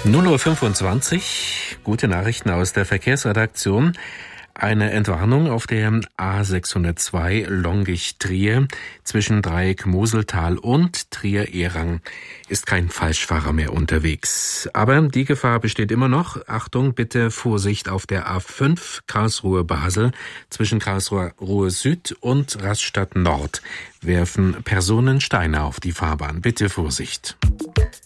0:25 Uhr, gute Nachrichten aus der Verkehrsredaktion. Eine Entwarnung auf der A602 Longich-Trier zwischen Dreieck Moseltal und Trier-Ehrang ist kein Falschfahrer mehr unterwegs. Aber die Gefahr besteht immer noch. Achtung, bitte Vorsicht auf der A5 Karlsruhe-Basel zwischen Karlsruhe Süd und Rastatt Nord. Werfen Personen Steine auf die Fahrbahn. Bitte Vorsicht.